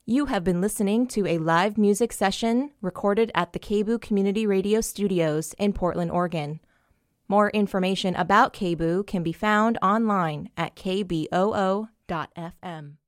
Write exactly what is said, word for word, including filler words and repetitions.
You have been listening to a live music session recorded at the K B O O Community Radio Studios in Portland, Oregon. More information about K B O O can be found online at k b o o dot f m.